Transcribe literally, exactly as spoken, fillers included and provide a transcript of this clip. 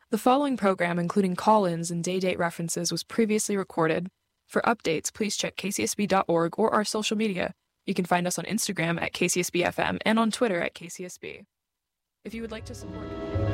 The following program, including call-ins and day-date references, was previously recorded. For updates, please check k c s b dot org or our social media. You can find us on Instagram at K C S B F M and on Twitter at K C S B. If you would like to support...